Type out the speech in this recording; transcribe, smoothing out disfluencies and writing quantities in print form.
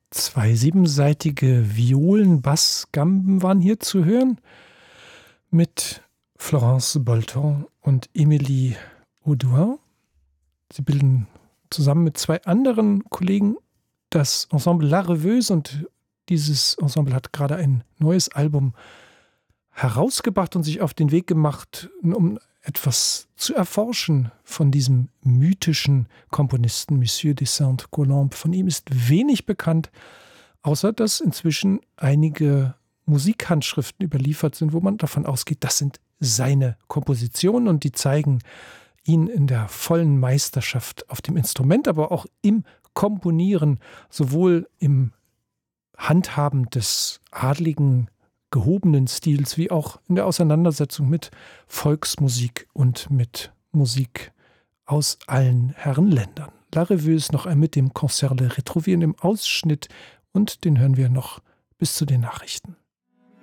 Zwei siebenseitige Violen-Bass-Gamben waren hier zu hören mit Florence Bolton und Émilie Audouin. Sie bilden zusammen mit zwei anderen Kollegen das Ensemble La Rêveuse und dieses Ensemble hat gerade ein neues Album herausgebracht und sich auf den Weg gemacht, um etwas zu erforschen von diesem mythischen Komponisten Monsieur de Saint-Colombe. Von ihm ist wenig bekannt, außer dass inzwischen einige Musikhandschriften überliefert sind, wo man davon ausgeht, das sind seine Kompositionen und die zeigen ihn in der vollen Meisterschaft auf dem Instrument, aber auch im Komponieren, sowohl im Handhaben des adligen gehobenen Stils, wie auch in der Auseinandersetzung mit Volksmusik und mit Musik aus allen Herrenländern. La Rêveuse noch mit dem Concert Le Rétrovier im Ausschnitt und den hören wir noch bis zu den Nachrichten.